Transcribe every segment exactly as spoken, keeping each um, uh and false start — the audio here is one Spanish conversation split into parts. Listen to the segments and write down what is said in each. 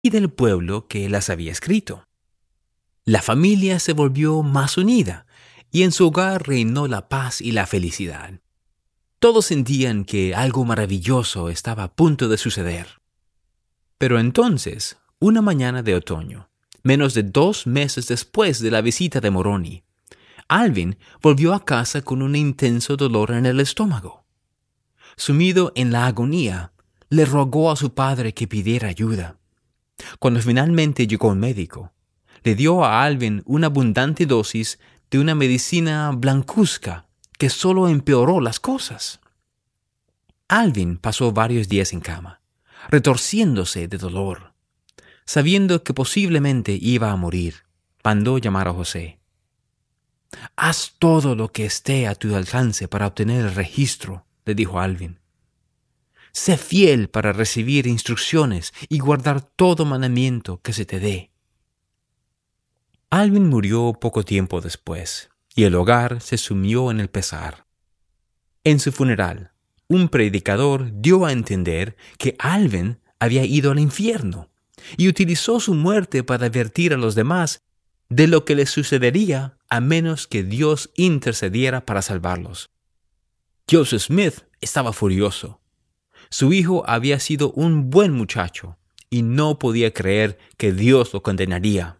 y del pueblo que las había escrito. La familia se volvió más unida y en su hogar reinó la paz y la felicidad. Todos sentían que algo maravilloso estaba a punto de suceder. Pero entonces, una mañana de otoño, menos de dos meses después de la visita de Moroni, Alvin volvió a casa con un intenso dolor en el estómago. Sumido en la agonía, le rogó a su padre que pidiera ayuda. Cuando finalmente llegó un médico, le dio a Alvin una abundante dosis de una medicina blancuzca que solo empeoró las cosas. Alvin pasó varios días en cama, retorciéndose de dolor. Sabiendo que posiblemente iba a morir, mandó llamar a José. «Haz todo lo que esté a tu alcance para obtener el registro», le dijo Alvin. «Sé fiel para recibir instrucciones y guardar todo mandamiento que se te dé». Alvin murió poco tiempo después, y el hogar se sumió en el pesar. En su funeral, un predicador dio a entender que Alvin había ido al infierno y utilizó su muerte para advertir a los demás de lo que les sucedería a menos que Dios intercediera para salvarlos. Joseph Smith estaba furioso. Su hijo había sido un buen muchacho y no podía creer que Dios lo condenaría.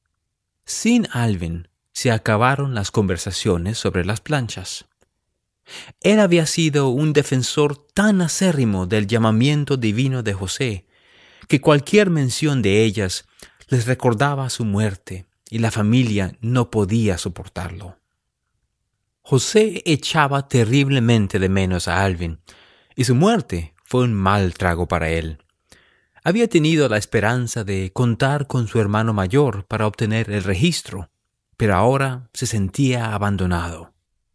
Sin Alvin se acabaron las conversaciones sobre las planchas. Él había sido un defensor tan acérrimo del llamamiento divino de José que cualquier mención de ellas les recordaba su muerte y la familia no podía soportarlo. José echaba terriblemente de menos a Alvin y su muerte fue un mal trago para él. Había tenido la esperanza de contar con su hermano mayor para obtener el registro, pero ahora se sentía abandonado.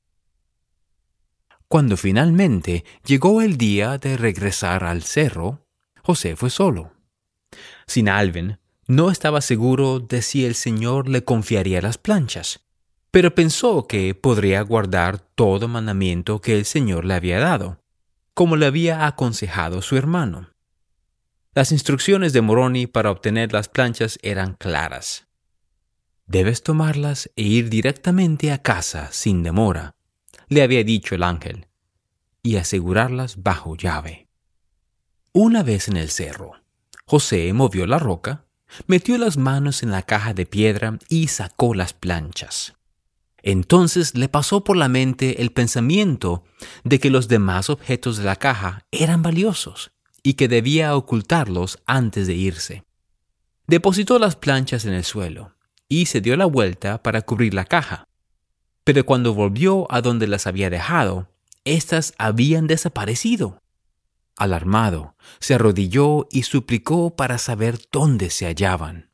Cuando finalmente llegó el día de regresar al cerro, José fue solo. Sin Alvin, no estaba seguro de si el Señor le confiaría las planchas, pero pensó que podría guardar todo mandamiento que el Señor le había dado, como le había aconsejado su hermano. Las instrucciones de Moroni para obtener las planchas eran claras. «Debes tomarlas e ir directamente a casa sin demora», le había dicho el ángel, «y asegurarlas bajo llave». Una vez en el cerro, José movió la roca, metió las manos en la caja de piedra y sacó las planchas. Entonces le pasó por la mente el pensamiento de que los demás objetos de la caja eran valiosos y que debía ocultarlos antes de irse. Depositó las planchas en el suelo y se dio la vuelta para cubrir la caja. Pero cuando volvió a donde las había dejado, éstas habían desaparecido. Alarmado, se arrodilló y suplicó para saber dónde se hallaban.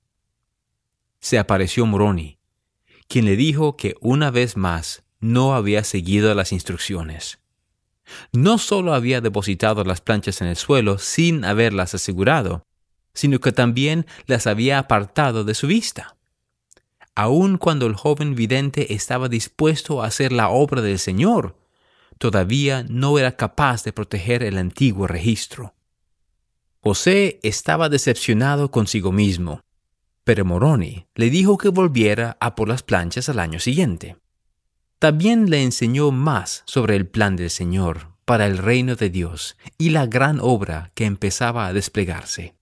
Se apareció Moroni, quien le dijo que una vez más no había seguido las instrucciones. No solo había depositado las planchas en el suelo sin haberlas asegurado, sino que también las había apartado de su vista. Aun cuando el joven vidente estaba dispuesto a hacer la obra del Señor, todavía no era capaz de proteger el antiguo registro. José estaba decepcionado consigo mismo, pero Moroni le dijo que volviera a por las planchas al año siguiente. También le enseñó más sobre el plan del Señor para el reino de Dios y la gran obra que empezaba a desplegarse.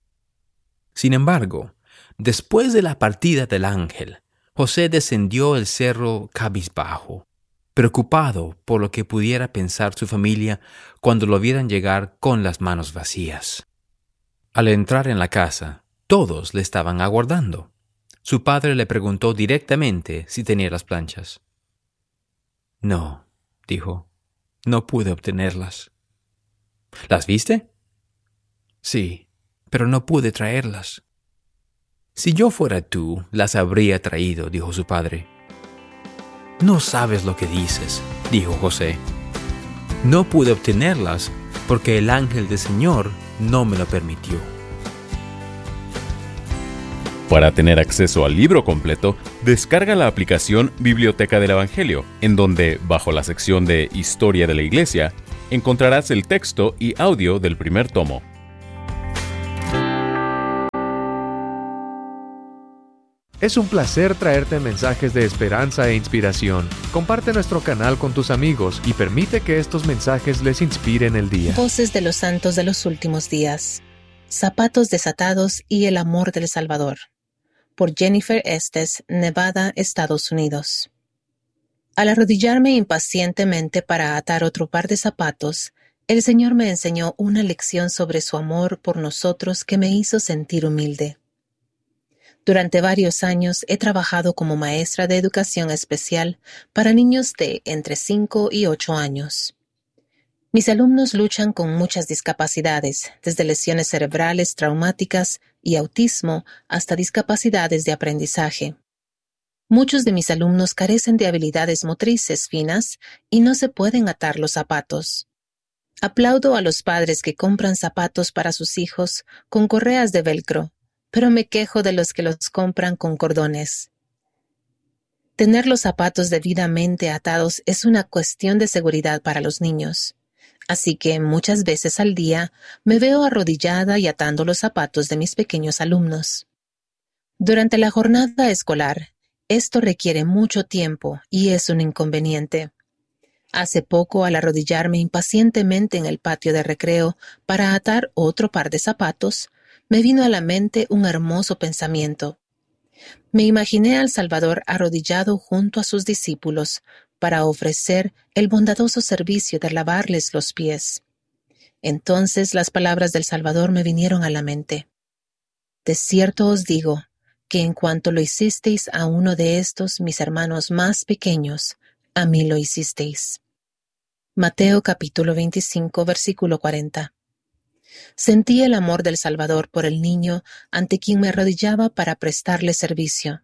Sin embargo, después de la partida del ángel, José descendió el cerro cabizbajo, preocupado por lo que pudiera pensar su familia cuando lo vieran llegar con las manos vacías. Al entrar en la casa, todos le estaban aguardando. Su padre le preguntó directamente si tenía las planchas. «No», dijo, «no pude obtenerlas». «¿Las viste?» «Sí, pero no pude traerlas». «Si yo fuera tú, las habría traído», dijo su padre. «No sabes lo que dices», dijo José. «No pude obtenerlas porque el ángel del Señor no me lo permitió». Para tener acceso al libro completo, descarga la aplicación Biblioteca del Evangelio, en donde, bajo la sección de Historia de la Iglesia, encontrarás el texto y audio del primer tomo. Es un placer traerte mensajes de esperanza e inspiración. Comparte nuestro canal con tus amigos y permite que estos mensajes les inspiren el día. Voces de los santos de los últimos días. Zapatos desatados y el amor del Salvador. Por Jennifer Estes, Nevada, Estados Unidos. Al arrodillarme impacientemente para atar otro par de zapatos, el Señor me enseñó una lección sobre su amor por nosotros que me hizo sentir humilde. Durante varios años he trabajado como maestra de educación especial para niños de entre cinco y ocho años. Mis alumnos luchan con muchas discapacidades, desde lesiones cerebrales traumáticas y autismo hasta discapacidades de aprendizaje. Muchos de mis alumnos carecen de habilidades motrices finas y no se pueden atar los zapatos. Aplaudo a los padres que compran zapatos para sus hijos con correas de velcro, pero me quejo de los que los compran con cordones. Tener los zapatos debidamente atados es una cuestión de seguridad para los niños, así que muchas veces al día me veo arrodillada y atando los zapatos de mis pequeños alumnos. Durante la jornada escolar, esto requiere mucho tiempo y es un inconveniente. Hace poco, al arrodillarme impacientemente en el patio de recreo para atar otro par de zapatos, me vino a la mente un hermoso pensamiento. Me imaginé al Salvador arrodillado junto a sus discípulos para ofrecer el bondadoso servicio de lavarles los pies. Entonces las palabras del Salvador me vinieron a la mente. De cierto os digo, que en cuanto lo hicisteis a uno de estos mis hermanos más pequeños, a mí lo hicisteis. Mateo capítulo veinticinco, versículo cuarenta. Sentí el amor del Salvador por el niño ante quien me arrodillaba para prestarle servicio.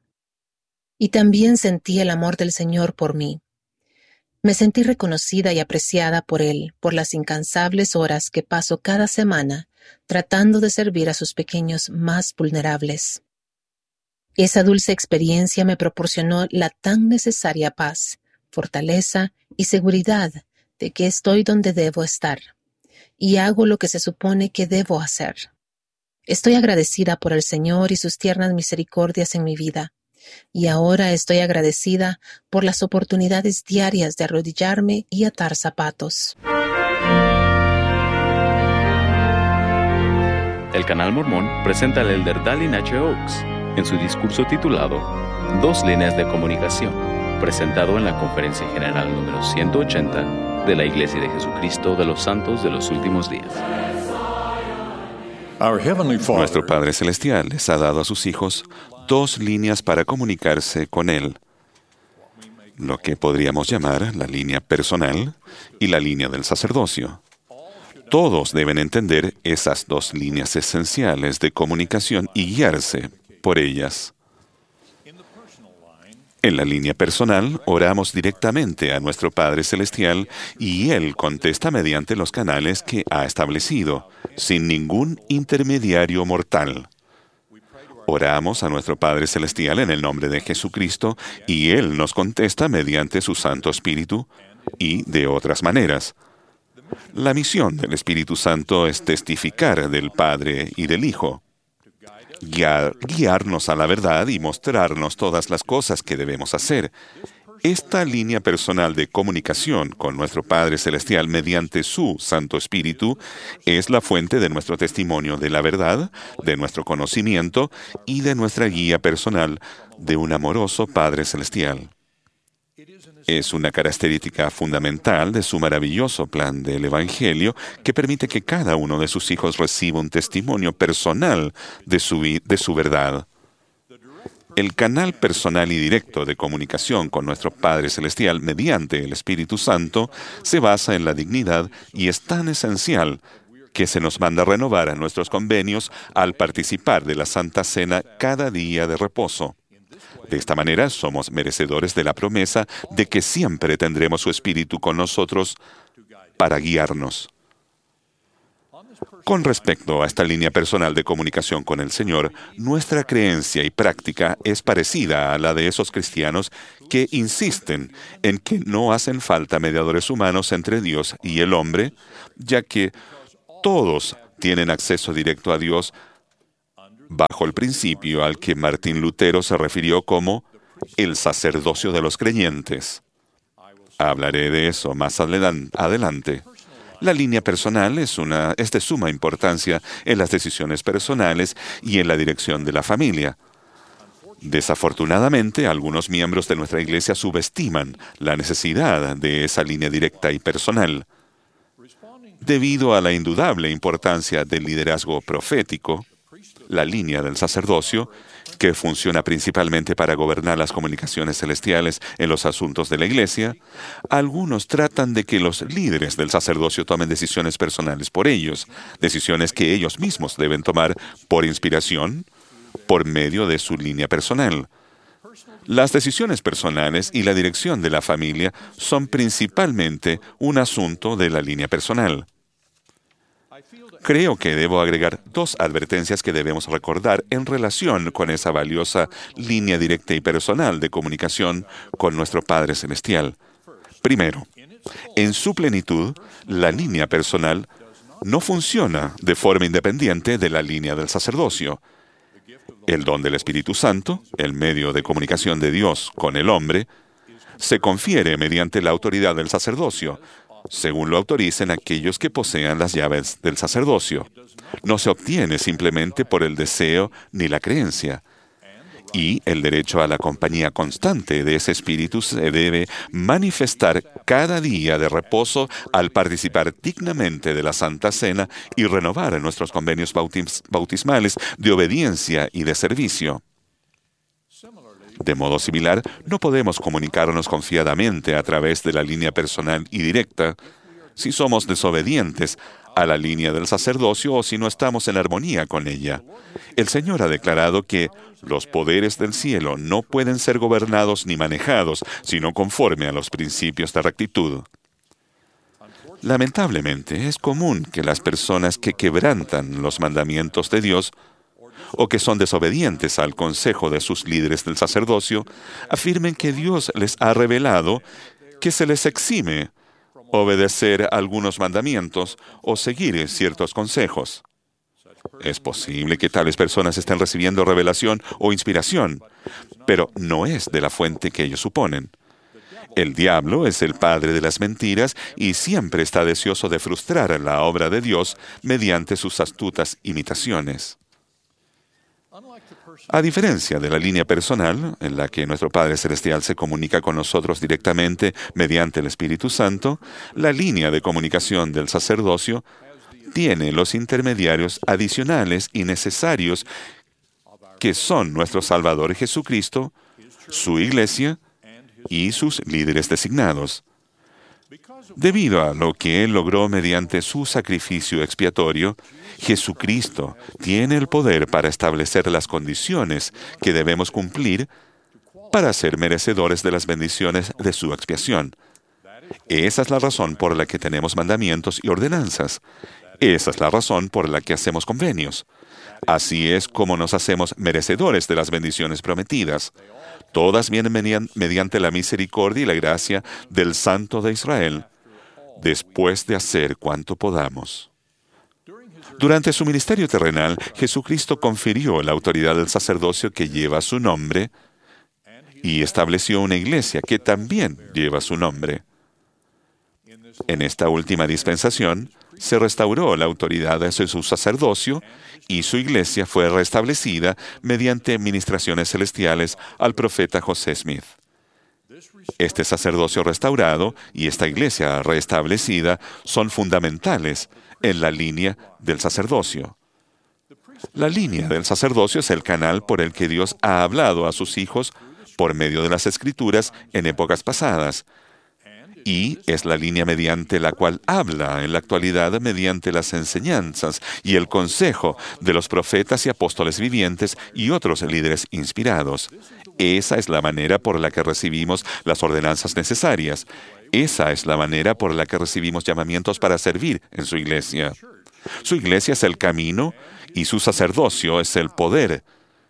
Y también sentí el amor del Señor por mí. Me sentí reconocida y apreciada por Él por las incansables horas que paso cada semana tratando de servir a sus pequeños más vulnerables. Esa dulce experiencia me proporcionó la tan necesaria paz, fortaleza y seguridad de que estoy donde debo estar, y hago lo que se supone que debo hacer. Estoy agradecida por el Señor y sus tiernas misericordias en mi vida, y ahora estoy agradecida por las oportunidades diarias de arrodillarme y atar zapatos. El Canal Mormón presenta al elder Dallin H. Oaks en su discurso titulado Dos líneas de comunicación, presentado en la Conferencia General número ciento ochenta de la Iglesia de Jesucristo de los Santos de los Últimos Días. Nuestro Padre Celestial les ha dado a sus hijos dos líneas para comunicarse con Él, lo que podríamos llamar la línea personal y la línea del sacerdocio. Todos deben entender esas dos líneas esenciales de comunicación y guiarse por ellas. En la línea personal, oramos directamente a nuestro Padre Celestial y Él contesta mediante los canales que ha establecido, sin ningún intermediario mortal. Oramos a nuestro Padre Celestial en el nombre de Jesucristo y Él nos contesta mediante su Santo Espíritu y de otras maneras. La misión del Espíritu Santo es testificar del Padre y del Hijo, guiar, guiarnos a la verdad y mostrarnos todas las cosas que debemos hacer. Esta línea personal de comunicación con nuestro Padre Celestial mediante su Santo Espíritu es la fuente de nuestro testimonio de la verdad, de nuestro conocimiento y de nuestra guía personal de un amoroso Padre Celestial. Es una característica fundamental de su maravilloso plan del Evangelio que permite que cada uno de sus hijos reciba un testimonio personal de su, de su verdad. El canal personal y directo de comunicación con nuestro Padre Celestial mediante el Espíritu Santo se basa en la dignidad y es tan esencial que se nos manda renovar a nuestros convenios al participar de la Santa Cena cada día de reposo. De esta manera somos merecedores de la promesa de que siempre tendremos su Espíritu con nosotros para guiarnos. Con respecto a esta línea personal de comunicación con el Señor, nuestra creencia y práctica es parecida a la de esos cristianos que insisten en que no hacen falta mediadores humanos entre Dios y el hombre, ya que todos tienen acceso directo a Dios bajo el principio al que Martín Lutero se refirió como el sacerdocio de los creyentes. Hablaré de eso más adelan- adelante. La línea personal es, una, es de suma importancia en las decisiones personales y en la dirección de la familia. Desafortunadamente, algunos miembros de nuestra Iglesia subestiman la necesidad de esa línea directa y personal. Debido a la indudable importancia del liderazgo profético, la línea del sacerdocio, que funciona principalmente para gobernar las comunicaciones celestiales en los asuntos de la Iglesia, algunos tratan de que los líderes del sacerdocio tomen decisiones personales por ellos, decisiones que ellos mismos deben tomar por inspiración, por medio de su línea personal. Las decisiones personales y la dirección de la familia son principalmente un asunto de la línea personal. Creo que debo agregar dos advertencias que debemos recordar en relación con esa valiosa línea directa y personal de comunicación con nuestro Padre Celestial. Primero, en su plenitud, la línea personal no funciona de forma independiente de la línea del sacerdocio. El don del Espíritu Santo, el medio de comunicación de Dios con el hombre, se confiere mediante la autoridad del sacerdocio, según lo autoricen aquellos que posean las llaves del sacerdocio. No se obtiene simplemente por el deseo ni la creencia. Y el derecho a la compañía constante de ese espíritu se debe manifestar cada día de reposo al participar dignamente de la Santa Cena y renovar nuestros convenios bautis- bautismales de obediencia y de servicio. De modo similar, no podemos comunicarnos confiadamente a través de la línea personal y directa si somos desobedientes a la línea del sacerdocio o si no estamos en armonía con ella. El Señor ha declarado que los poderes del cielo no pueden ser gobernados ni manejados, sino conforme a los principios de rectitud. Lamentablemente, es común que las personas que quebrantan los mandamientos de Dios o que son desobedientes al consejo de sus líderes del sacerdocio, afirmen que Dios les ha revelado que se les exime obedecer algunos mandamientos o seguir ciertos consejos. Es posible que tales personas estén recibiendo revelación o inspiración, pero no es de la fuente que ellos suponen. El diablo es el padre de las mentiras y siempre está deseoso de frustrar la obra de Dios mediante sus astutas imitaciones. A diferencia de la línea personal, en la que nuestro Padre Celestial se comunica con nosotros directamente mediante el Espíritu Santo, la línea de comunicación del sacerdocio tiene los intermediarios adicionales y necesarios que son nuestro Salvador Jesucristo, su Iglesia y sus líderes designados. Debido a lo que Él logró mediante su sacrificio expiatorio, Jesucristo tiene el poder para establecer las condiciones que debemos cumplir para ser merecedores de las bendiciones de su expiación. Esa es la razón por la que tenemos mandamientos y ordenanzas. Esa es la razón por la que hacemos convenios. Así es como nos hacemos merecedores de las bendiciones prometidas. Todas vienen mediante la misericordia y la gracia del Santo de Israel, después de hacer cuanto podamos. Durante su ministerio terrenal, Jesucristo confirió la autoridad del sacerdocio que lleva su nombre y estableció una iglesia que también lleva su nombre. En esta última dispensación, se restauró la autoridad de su sacerdocio y su iglesia fue restablecida mediante ministraciones celestiales al profeta José Smith. Este sacerdocio restaurado y esta iglesia restablecida son fundamentales en la línea del sacerdocio. La línea del sacerdocio es el canal por el que Dios ha hablado a sus hijos por medio de las Escrituras en épocas pasadas, y es la línea mediante la cual habla en la actualidad mediante las enseñanzas y el consejo de los profetas y apóstoles vivientes y otros líderes inspirados. Esa es la manera por la que recibimos las ordenanzas necesarias. Esa es la manera por la que recibimos llamamientos para servir en su iglesia. Su iglesia es el camino y su sacerdocio es el poder,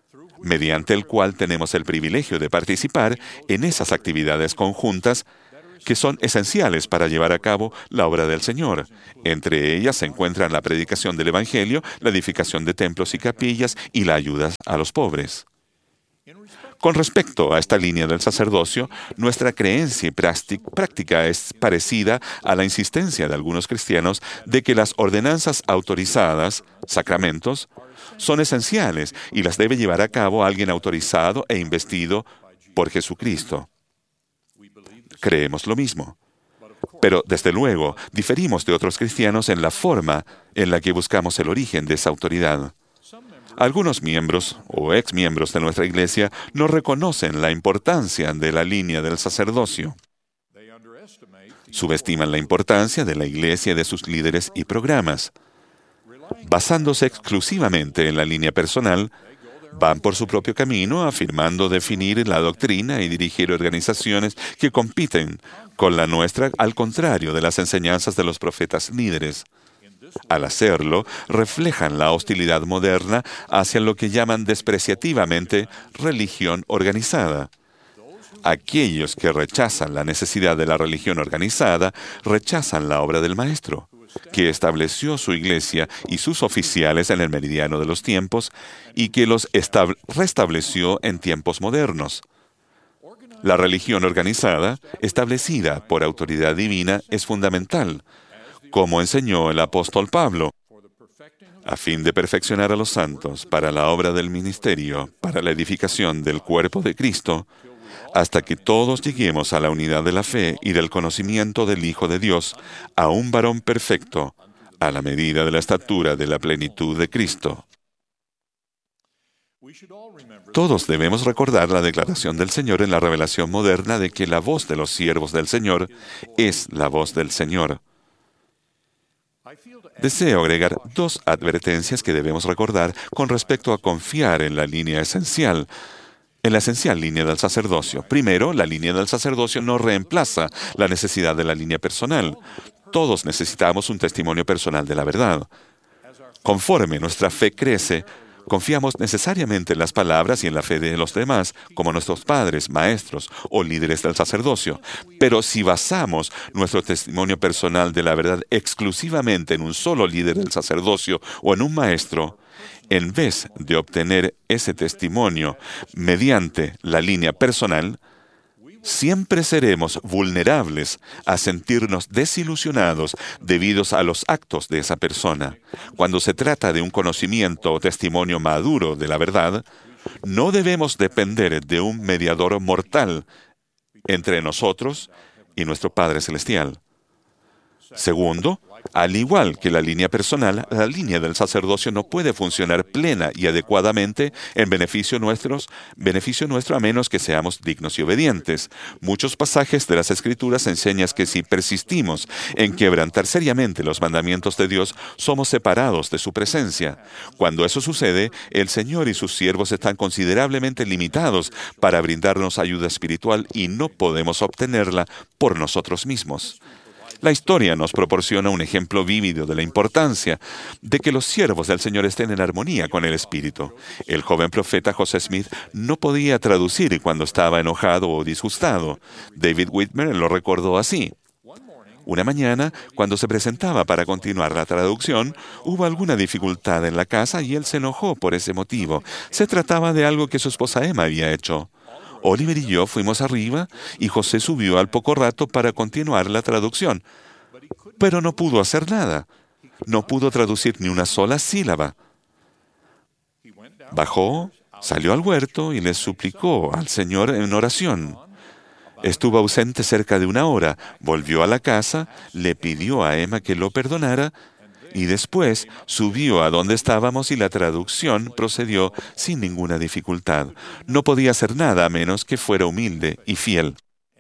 mediante el cual tenemos el privilegio de participar en esas actividades conjuntas que son esenciales para llevar a cabo la obra del Señor. Entre ellas se encuentran la predicación del Evangelio, la edificación de templos y capillas y la ayuda a los pobres. Con respecto a esta línea del sacerdocio, nuestra creencia y práctica es parecida a la insistencia de algunos cristianos de que las ordenanzas autorizadas, sacramentos, son esenciales y las debe llevar a cabo alguien autorizado e investido por Jesucristo. Creemos lo mismo. Pero, desde luego, diferimos de otros cristianos en la forma en la que buscamos el origen de esa autoridad. Algunos miembros o exmiembros de nuestra iglesia no reconocen la importancia de la línea del sacerdocio. Subestiman la importancia de la iglesia y de sus líderes y programas. Basándose exclusivamente en la línea personal, van por su propio camino afirmando definir la doctrina y dirigir organizaciones que compiten con la nuestra, al contrario de las enseñanzas de los profetas líderes. Al hacerlo, reflejan la hostilidad moderna hacia lo que llaman despreciativamente religión organizada. Aquellos que rechazan la necesidad de la religión organizada, rechazan la obra del Maestro, que estableció su iglesia y sus oficiales en el meridiano de los tiempos y que los restableció en tiempos modernos. La religión organizada, establecida por autoridad divina, es fundamental, como enseñó el apóstol Pablo, a fin de perfeccionar a los santos para la obra del ministerio, para la edificación del cuerpo de Cristo, hasta que todos lleguemos a la unidad de la fe y del conocimiento del Hijo de Dios, a un varón perfecto, a la medida de la estatura de la plenitud de Cristo. Todos debemos recordar la declaración del Señor en la revelación moderna de que la voz de los siervos del Señor es la voz del Señor. Deseo agregar dos advertencias que debemos recordar con respecto a confiar en la línea esencial, en la esencial línea del sacerdocio. Primero, la línea del sacerdocio no reemplaza la necesidad de la línea personal. Todos necesitamos un testimonio personal de la verdad. Conforme nuestra fe crece, confiamos necesariamente en las palabras y en la fe de los demás, como nuestros padres, maestros o líderes del sacerdocio. Pero si basamos nuestro testimonio personal de la verdad exclusivamente en un solo líder del sacerdocio o en un maestro, en vez de obtener ese testimonio mediante la línea personal, siempre seremos vulnerables a sentirnos desilusionados debido a los actos de esa persona. Cuando se trata de un conocimiento o testimonio maduro de la verdad, no debemos depender de un mediador mortal entre nosotros y nuestro Padre Celestial. Segundo, al igual que la línea personal, la línea del sacerdocio no puede funcionar plena y adecuadamente en beneficio, nuestros, beneficio nuestro a menos que seamos dignos y obedientes. Muchos pasajes de las Escrituras enseñan que si persistimos en quebrantar seriamente los mandamientos de Dios, somos separados de su presencia. Cuando eso sucede, el Señor y sus siervos están considerablemente limitados para brindarnos ayuda espiritual y no podemos obtenerla por nosotros mismos. La historia nos proporciona un ejemplo vívido de la importancia de que los siervos del Señor estén en armonía con el Espíritu. El joven profeta José Smith no podía traducir cuando estaba enojado o disgustado. David Whitmer lo recordó así. Una mañana, cuando se presentaba para continuar la traducción, hubo alguna dificultad en la casa y él se enojó por ese motivo. Se trataba de algo que su esposa Emma había hecho. Oliver y yo fuimos arriba y José subió al poco rato para continuar la traducción. Pero no pudo hacer nada. No pudo traducir ni una sola sílaba. Bajó, salió al huerto y le suplicó al Señor en oración. Estuvo ausente cerca de una hora, volvió a la casa, le pidió a Emma que lo perdonara y después subió a donde estábamos y la traducción procedió sin ninguna dificultad. No podía hacer nada a menos que fuera humilde y fiel.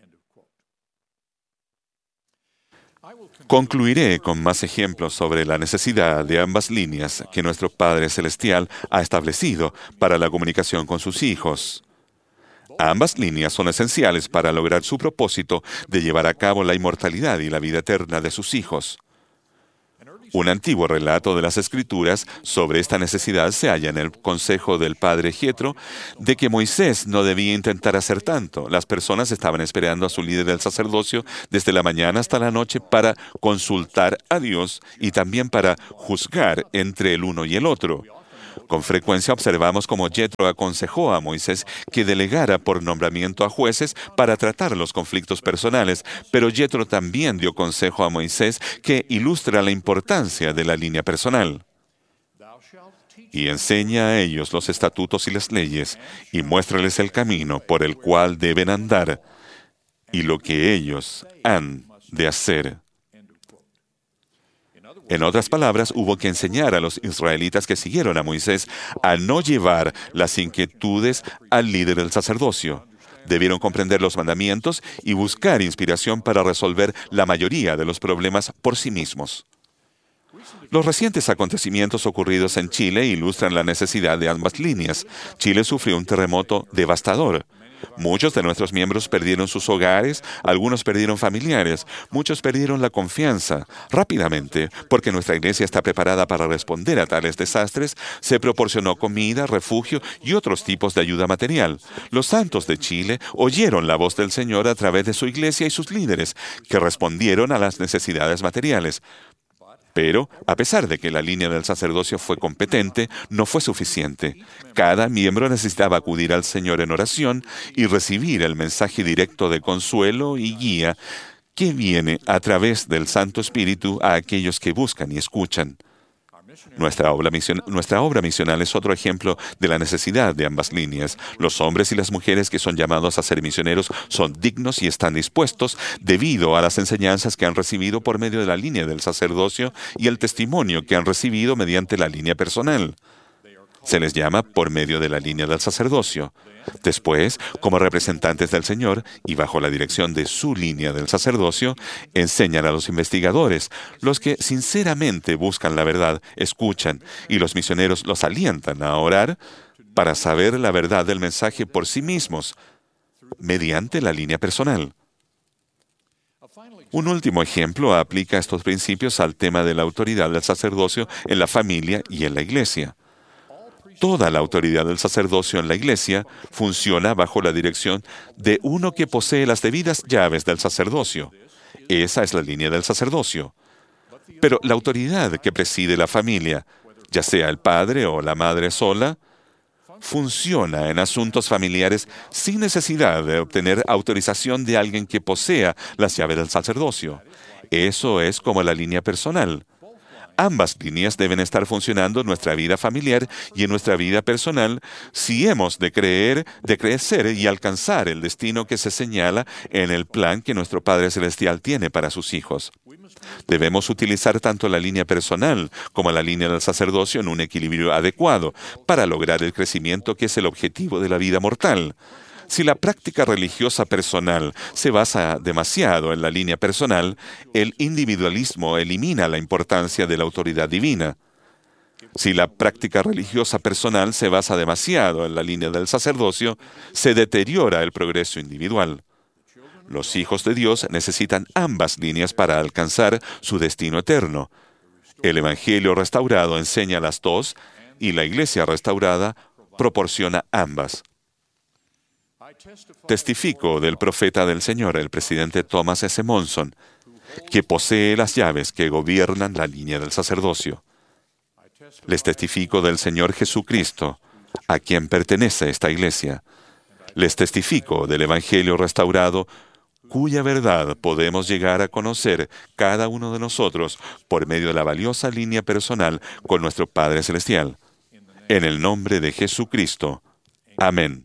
Concluiré con más ejemplos sobre la necesidad de ambas líneas que nuestro Padre Celestial ha establecido para la comunicación con sus hijos. Ambas líneas son esenciales para lograr su propósito de llevar a cabo la inmortalidad y la vida eterna de sus hijos. Un antiguo relato de las Escrituras sobre esta necesidad se halla en el consejo del padre Jetro de que Moisés no debía intentar hacer tanto. Las personas estaban esperando a su líder del sacerdocio desde la mañana hasta la noche para consultar a Dios y también para juzgar entre el uno y el otro. Con frecuencia observamos cómo Jetro aconsejó a Moisés que delegara por nombramiento a jueces para tratar los conflictos personales, pero Jetro también dio consejo a Moisés que ilustra la importancia de la línea personal. Y enseña a ellos los estatutos y las leyes, y muéstrales el camino por el cual deben andar, y lo que ellos han de hacer. En otras palabras, hubo que enseñar a los israelitas que siguieron a Moisés a no llevar las inquietudes al líder del sacerdocio. Debieron comprender los mandamientos y buscar inspiración para resolver la mayoría de los problemas por sí mismos. Los recientes acontecimientos ocurridos en Chile ilustran la necesidad de ambas líneas. Chile sufrió un terremoto devastador. Muchos de nuestros miembros perdieron sus hogares, algunos perdieron familiares, muchos perdieron la confianza. Rápidamente, porque nuestra iglesia está preparada para responder a tales desastres, se proporcionó comida, refugio y otros tipos de ayuda material. Los santos de Chile oyeron la voz del Señor a través de su iglesia y sus líderes, que respondieron a las necesidades materiales. Pero, a pesar de que la línea del sacerdocio fue competente, no fue suficiente. Cada miembro necesitaba acudir al Señor en oración y recibir el mensaje directo de consuelo y guía que viene a través del Santo Espíritu a aquellos que buscan y escuchan. Nuestra obra, mision- nuestra obra misional es otro ejemplo de la necesidad de ambas líneas. Los hombres y las mujeres que son llamados a ser misioneros son dignos y están dispuestos debido a las enseñanzas que han recibido por medio de la línea del sacerdocio y el testimonio que han recibido mediante la línea personal. Se les llama por medio de la línea del sacerdocio. Después, como representantes del Señor y bajo la dirección de su línea del sacerdocio, enseñan a los investigadores, los que sinceramente buscan la verdad, escuchan, y los misioneros los alientan a orar para saber la verdad del mensaje por sí mismos, mediante la línea personal. Un último ejemplo aplica estos principios al tema de la autoridad del sacerdocio en la familia y en la iglesia. Toda la autoridad del sacerdocio en la iglesia funciona bajo la dirección de uno que posee las debidas llaves del sacerdocio. Esa es la línea del sacerdocio. Pero la autoridad que preside la familia, ya sea el padre o la madre sola, funciona en asuntos familiares sin necesidad de obtener autorización de alguien que posea las llaves del sacerdocio. Eso es como la línea personal. Ambas líneas deben estar funcionando en nuestra vida familiar y en nuestra vida personal si hemos de creer, de crecer y alcanzar el destino que se señala en el plan que nuestro Padre Celestial tiene para sus hijos. Debemos utilizar tanto la línea personal como la línea del sacerdocio en un equilibrio adecuado para lograr el crecimiento que es el objetivo de la vida mortal. Si la práctica religiosa personal se basa demasiado en la línea personal, el individualismo elimina la importancia de la autoridad divina. Si la práctica religiosa personal se basa demasiado en la línea del sacerdocio, se deteriora el progreso individual. Los hijos de Dios necesitan ambas líneas para alcanzar su destino eterno. El Evangelio restaurado enseña las dos y la Iglesia restaurada proporciona ambas. Testifico del profeta del Señor, el presidente Thomas S. Monson, que posee las llaves que gobiernan la línea del sacerdocio. Les testifico del Señor Jesucristo, a quien pertenece esta iglesia. Les testifico del Evangelio restaurado, cuya verdad podemos llegar a conocer cada uno de nosotros por medio de la valiosa línea personal con nuestro Padre Celestial. En el nombre de Jesucristo. Amén.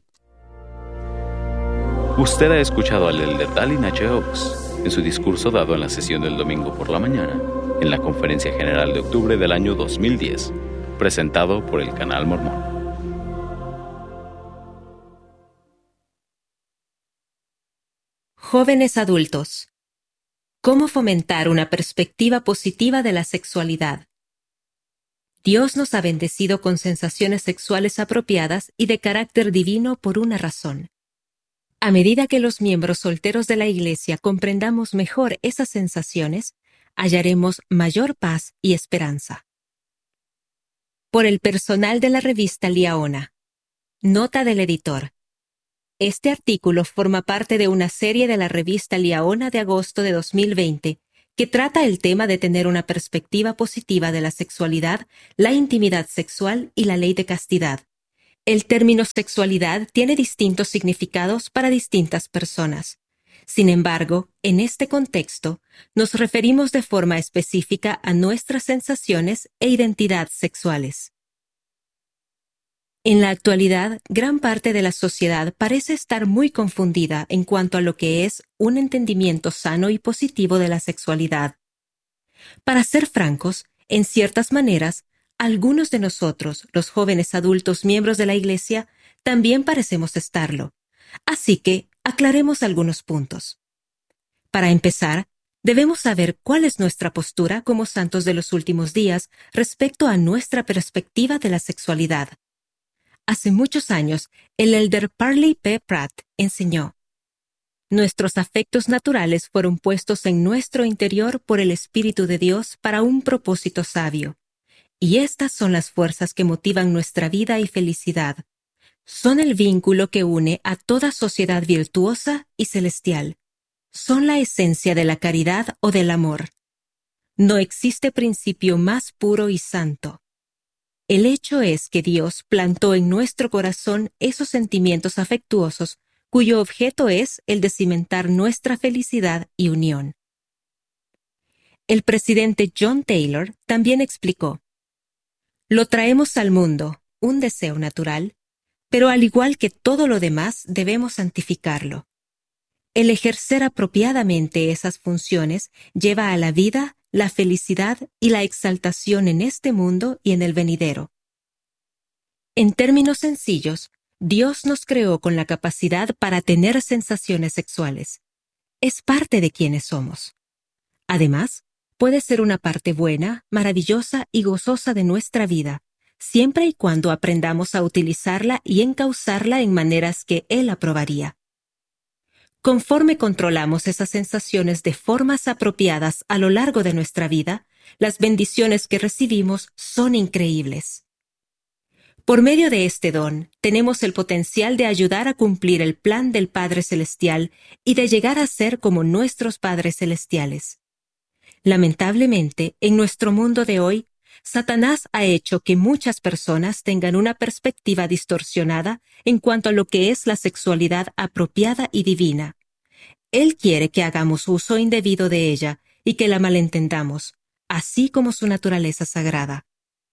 Usted ha escuchado al elder Dallin H. Oaks en su discurso dado en la sesión del domingo por la mañana, en la Conferencia General de octubre del año dos mil diez, presentado por el Canal Mormón. Jóvenes adultos. ¿Cómo fomentar una perspectiva positiva de la sexualidad? Dios nos ha bendecido con sensaciones sexuales apropiadas y de carácter divino por una razón. A medida que los miembros solteros de la Iglesia comprendamos mejor esas sensaciones, hallaremos mayor paz y esperanza. Por el personal de la revista Liaona. Nota del editor. Este artículo forma parte de una serie de la revista Liaona de agosto de dos mil veinte que trata el tema de tener una perspectiva positiva de la sexualidad, la intimidad sexual y la ley de castidad. El término sexualidad tiene distintos significados para distintas personas. Sin embargo, en este contexto, nos referimos de forma específica a nuestras sensaciones e identidad sexuales. En la actualidad, gran parte de la sociedad parece estar muy confundida en cuanto a lo que es un entendimiento sano y positivo de la sexualidad. Para ser francos, en ciertas maneras, algunos de nosotros, los jóvenes adultos miembros de la Iglesia, también parecemos estarlo. Así que, aclaremos algunos puntos. Para empezar, debemos saber cuál es nuestra postura como santos de los últimos días respecto a nuestra perspectiva de la sexualidad. Hace muchos años, el elder Parley P. Pratt enseñó: nuestros afectos naturales fueron puestos en nuestro interior por el Espíritu de Dios para un propósito sabio. Y estas son las fuerzas que motivan nuestra vida y felicidad. Son el vínculo que une a toda sociedad virtuosa y celestial. Son la esencia de la caridad o del amor. No existe principio más puro y santo. El hecho es que Dios plantó en nuestro corazón esos sentimientos afectuosos cuyo objeto es el de cimentar nuestra felicidad y unión. El presidente John Taylor también explicó: lo traemos al mundo, un deseo natural, pero al igual que todo lo demás debemos santificarlo. El ejercer apropiadamente esas funciones lleva a la vida la felicidad y la exaltación en este mundo y en el venidero. En términos sencillos, Dios nos creó con la capacidad para tener sensaciones sexuales. Es parte de quienes somos. Además, puede ser una parte buena, maravillosa y gozosa de nuestra vida, siempre y cuando aprendamos a utilizarla y encauzarla en maneras que Él aprobaría. Conforme controlamos esas sensaciones de formas apropiadas a lo largo de nuestra vida, las bendiciones que recibimos son increíbles. Por medio de este don, tenemos el potencial de ayudar a cumplir el plan del Padre Celestial y de llegar a ser como nuestros Padres Celestiales. Lamentablemente, en nuestro mundo de hoy, Satanás ha hecho que muchas personas tengan una perspectiva distorsionada en cuanto a lo que es la sexualidad apropiada y divina. Él quiere que hagamos uso indebido de ella y que la malentendamos, así como su naturaleza sagrada.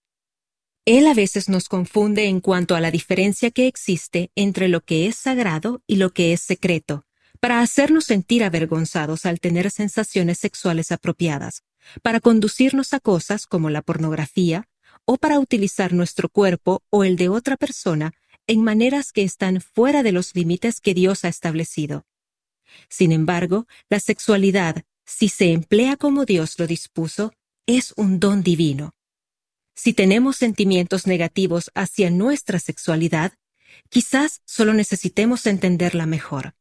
Él a veces nos confunde en cuanto a la diferencia que existe entre lo que es sagrado y lo que es secreto, para hacernos sentir avergonzados al tener sensaciones sexuales apropiadas, para conducirnos a cosas como la pornografía, o para utilizar nuestro cuerpo o el de otra persona en maneras que están fuera de los límites que Dios ha establecido. Sin embargo, la sexualidad, si se emplea como Dios lo dispuso, es un don divino. Si tenemos sentimientos negativos hacia nuestra sexualidad, quizás solo necesitemos entenderla mejor.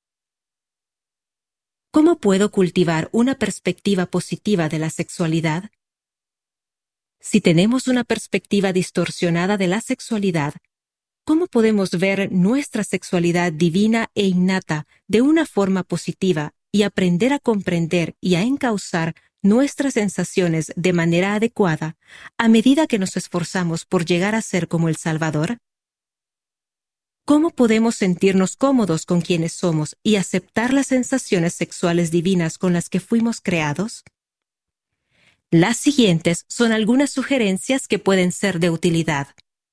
¿Cómo puedo cultivar una perspectiva positiva de la sexualidad? Si tenemos una perspectiva distorsionada de la sexualidad, ¿cómo podemos ver nuestra sexualidad divina e innata de una forma positiva y aprender a comprender y a encauzar nuestras sensaciones de manera adecuada a medida que nos esforzamos por llegar a ser como el Salvador? ¿Cómo podemos sentirnos cómodos con quienes somos y aceptar las sensaciones sexuales divinas con las que fuimos creados? Las siguientes son algunas sugerencias que pueden ser de utilidad.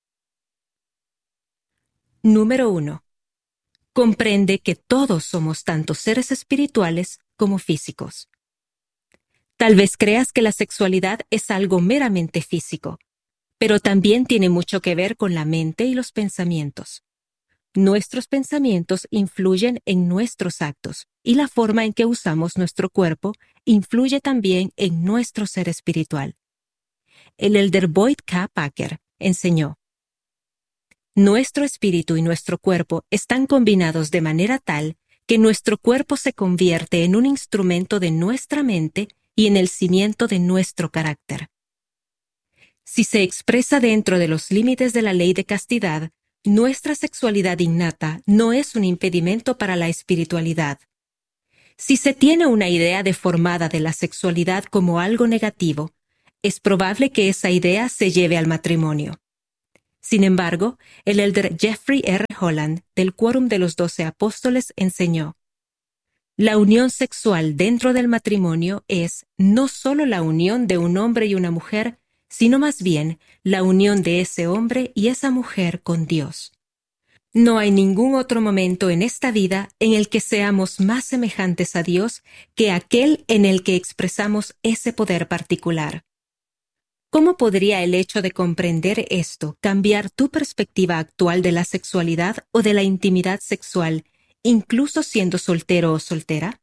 Número uno. Comprende que todos somos tanto seres espirituales como físicos. Tal vez creas que la sexualidad es algo meramente físico, pero también tiene mucho que ver con la mente y los pensamientos. Nuestros pensamientos influyen en nuestros actos, y la forma en que usamos nuestro cuerpo influye también en nuestro ser espiritual. El elder Boyd K. Packer enseñó: nuestro espíritu y nuestro cuerpo están combinados de manera tal que nuestro cuerpo se convierte en un instrumento de nuestra mente y en el cimiento de nuestro carácter. Si se expresa dentro de los límites de la ley de castidad, nuestra sexualidad innata no es un impedimento para la espiritualidad. Si se tiene una idea deformada de la sexualidad como algo negativo, es probable que esa idea se lleve al matrimonio. Sin embargo, el elder Jeffrey R. Holland, del Quórum de los Doce Apóstoles, enseñó: la unión sexual dentro del matrimonio es no solo la unión de un hombre y una mujer, sino más bien la unión de ese hombre y esa mujer con Dios. No hay ningún otro momento en esta vida en el que seamos más semejantes a Dios que aquel en el que expresamos ese poder particular. ¿Cómo podría el hecho de comprender esto cambiar tu perspectiva actual de la sexualidad o de la intimidad sexual, incluso siendo soltero o soltera?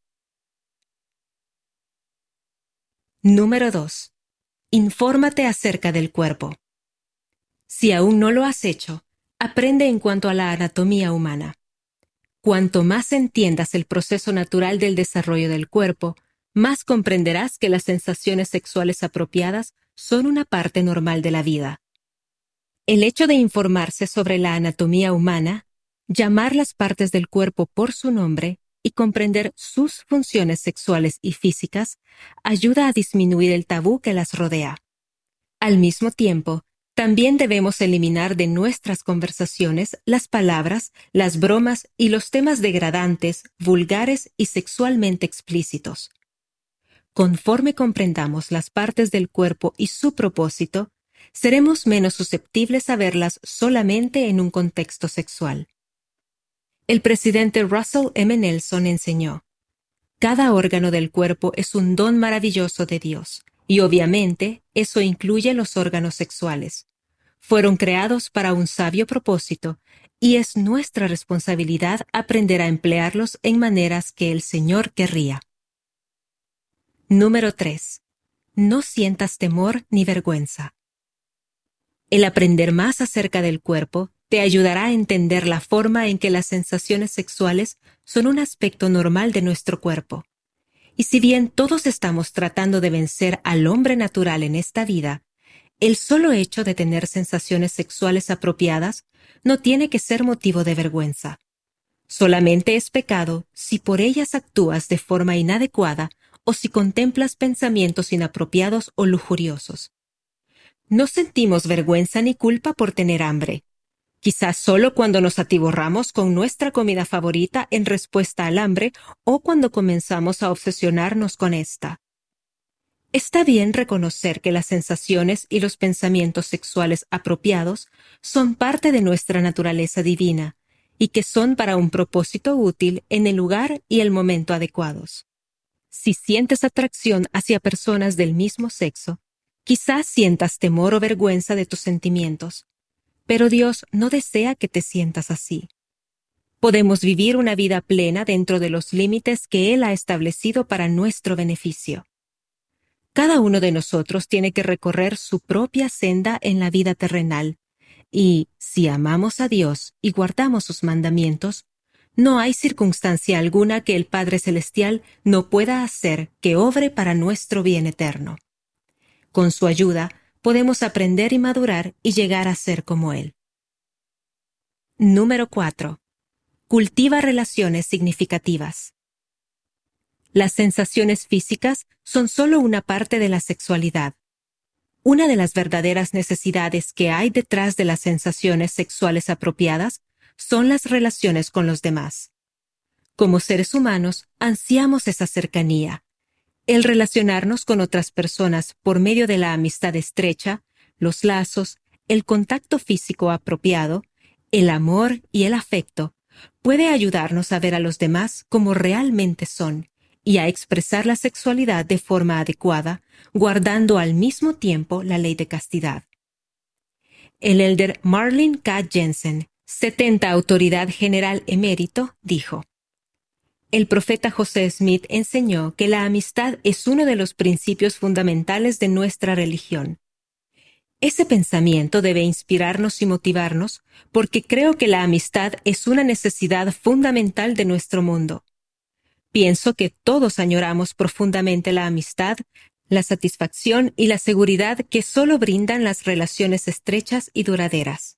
Número dos. Infórmate acerca del cuerpo. Si aún no lo has hecho, aprende en cuanto a la anatomía humana. Cuanto más entiendas el proceso natural del desarrollo del cuerpo, más comprenderás que las sensaciones sexuales apropiadas son una parte normal de la vida. El hecho de informarse sobre la anatomía humana, llamar las partes del cuerpo por su nombre y comprender sus funciones sexuales y físicas ayuda a disminuir el tabú que las rodea. Al mismo tiempo, también debemos eliminar de nuestras conversaciones las palabras, las bromas y los temas degradantes, vulgares y sexualmente explícitos. Conforme comprendamos las partes del cuerpo y su propósito, seremos menos susceptibles a verlas solamente en un contexto sexual. El presidente Russell M. Nelson enseñó: cada órgano del cuerpo es un don maravilloso de Dios, y obviamente eso incluye los órganos sexuales. Fueron creados para un sabio propósito, y es nuestra responsabilidad aprender a emplearlos en maneras que el Señor querría. Número tres. No sientas temor ni vergüenza. El aprender más acerca del cuerpo te ayudará a entender la forma en que las sensaciones sexuales son un aspecto normal de nuestro cuerpo. Y si bien todos estamos tratando de vencer al hombre natural en esta vida, el solo hecho de tener sensaciones sexuales apropiadas no tiene que ser motivo de vergüenza. Solamente es pecado si por ellas actúas de forma inadecuada o si contemplas pensamientos inapropiados o lujuriosos. No sentimos vergüenza ni culpa por tener hambre. Quizás solo cuando nos atiborramos con nuestra comida favorita en respuesta al hambre o cuando comenzamos a obsesionarnos con esta. Está bien reconocer que las sensaciones y los pensamientos sexuales apropiados son parte de nuestra naturaleza divina y que son para un propósito útil en el lugar y el momento adecuados. Si sientes atracción hacia personas del mismo sexo, quizás sientas temor o vergüenza de tus sentimientos, pero Dios no desea que te sientas así. Podemos vivir una vida plena dentro de los límites que Él ha establecido para nuestro beneficio. Cada uno de nosotros tiene que recorrer su propia senda en la vida terrenal, y, si amamos a Dios y guardamos sus mandamientos, no hay circunstancia alguna que el Padre Celestial no pueda hacer que obre para nuestro bien eterno. Con su ayuda, podemos aprender y madurar y llegar a ser como Él. Número cuatro. Cultiva relaciones significativas. Las sensaciones físicas son solo una parte de la sexualidad. Una de las verdaderas necesidades que hay detrás de las sensaciones sexuales apropiadas son las relaciones con los demás. Como seres humanos, ansiamos esa cercanía. El relacionarnos con otras personas por medio de la amistad estrecha, los lazos, el contacto físico apropiado, el amor y el afecto, puede ayudarnos a ver a los demás como realmente son y a expresar la sexualidad de forma adecuada, guardando al mismo tiempo la ley de castidad. El elder Marlin K. Jensen, setenta Autoridad General Emérito, dijo: el profeta José Smith enseñó que la amistad es uno de los principios fundamentales de nuestra religión. Ese pensamiento debe inspirarnos y motivarnos porque creo que la amistad es una necesidad fundamental de nuestro mundo. Pienso que todos añoramos profundamente la amistad, la satisfacción y la seguridad que solo brindan las relaciones estrechas y duraderas.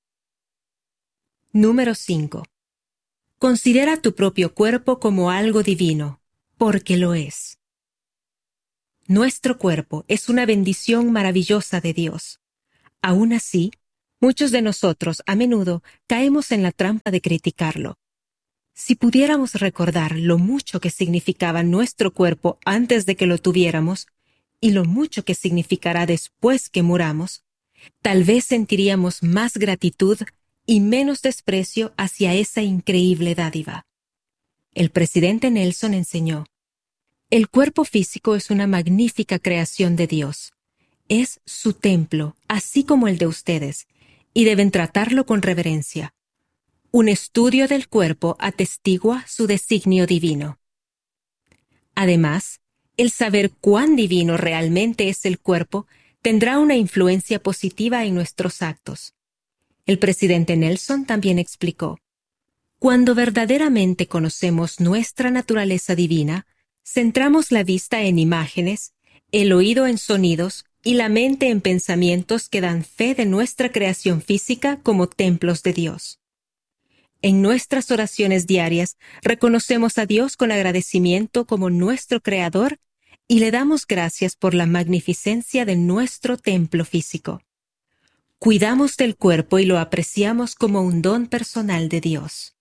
Número cinco. Considera tu propio cuerpo como algo divino, porque lo es. Nuestro cuerpo es una bendición maravillosa de Dios. Aún así, muchos de nosotros a menudo caemos en la trampa de criticarlo. Si pudiéramos recordar lo mucho que significaba nuestro cuerpo antes de que lo tuviéramos y lo mucho que significará después que muramos, tal vez sentiríamos más gratitud y menos desprecio hacia esa increíble dádiva. El presidente Nelson enseñó: el cuerpo físico es una magnífica creación de Dios. Es su templo, así como el de ustedes, y deben tratarlo con reverencia. Un estudio del cuerpo atestigua su designio divino. Además, el saber cuán divino realmente es el cuerpo tendrá una influencia positiva en nuestros actos. El presidente Nelson también explicó: cuando verdaderamente conocemos nuestra naturaleza divina, centramos la vista en imágenes, el oído en sonidos y la mente en pensamientos que dan fe de nuestra creación física como templos de Dios. En nuestras oraciones diarias reconocemos a Dios con agradecimiento como nuestro Creador y le damos gracias por la magnificencia de nuestro templo físico. Cuidamos del cuerpo y lo apreciamos como un don personal de Dios.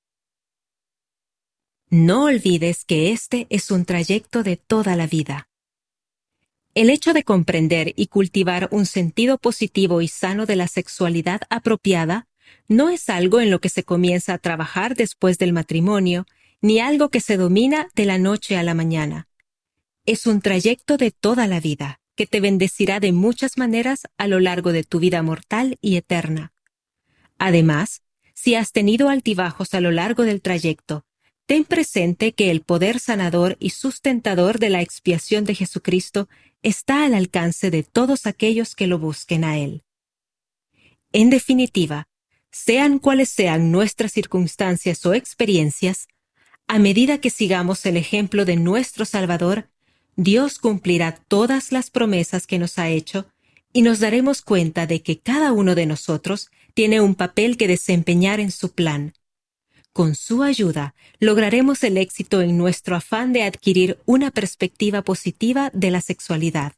No olvides que este es un trayecto de toda la vida. El hecho de comprender y cultivar un sentido positivo y sano de la sexualidad apropiada no es algo en lo que se comienza a trabajar después del matrimonio, ni algo que se domina de la noche a la mañana. Es un trayecto de toda la vida, que te bendecirá de muchas maneras a lo largo de tu vida mortal y eterna. Además, si has tenido altibajos a lo largo del trayecto, ten presente que el poder sanador y sustentador de la expiación de Jesucristo está al alcance de todos aquellos que lo busquen a Él. En definitiva, sean cuales sean nuestras circunstancias o experiencias, a medida que sigamos el ejemplo de nuestro Salvador, Dios cumplirá todas las promesas que nos ha hecho y nos daremos cuenta de que cada uno de nosotros tiene un papel que desempeñar en su plan. Con su ayuda, lograremos el éxito en nuestro afán de adquirir una perspectiva positiva de la sexualidad.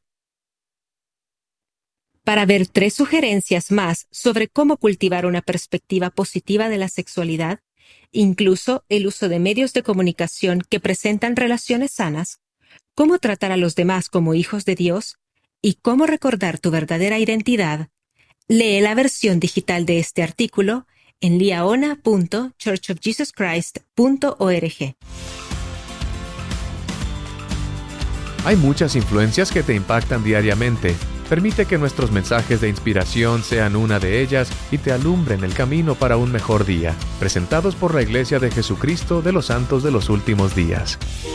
Para ver tres sugerencias más sobre cómo cultivar una perspectiva positiva de la sexualidad, incluso el uso de medios de comunicación que presentan relaciones sanas, cómo tratar a los demás como hijos de Dios y cómo recordar tu verdadera identidad, lee la versión digital de este artículo en liaona punto church of jesus christ punto org. Hay muchas influencias que te impactan diariamente. Permite que nuestros mensajes de inspiración sean una de ellas y te alumbren el camino para un mejor día. Presentados por la Iglesia de Jesucristo de los Santos de los Últimos Días.